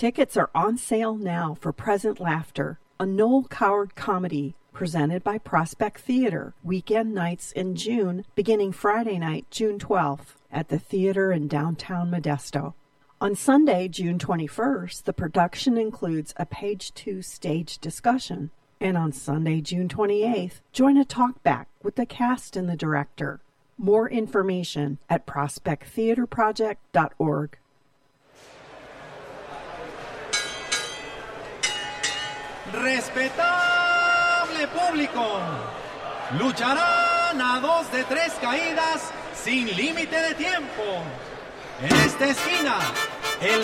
Tickets are on sale now for Present Laughter, a Noel Coward comedy presented by Prospect Theater, weekend nights in June, beginning Friday night, June 12th, at the theater in downtown Modesto. On Sunday, June 21st, the production includes a page 2 stage discussion. And on Sunday, June 28th, join a talkback with the cast and the director. More information at prospecttheaterproject.org. Respetable público, lucharán a 2 de 3 caídas sin límite de tiempo. En esta esquina,